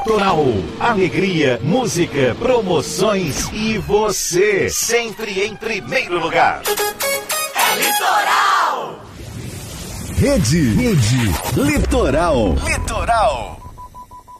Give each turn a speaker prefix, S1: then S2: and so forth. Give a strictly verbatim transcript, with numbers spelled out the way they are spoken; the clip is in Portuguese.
S1: Litoral. Alegria, música, promoções e você, sempre em primeiro lugar. É Litoral!
S2: Rede, Rede, Litoral.
S1: Litoral.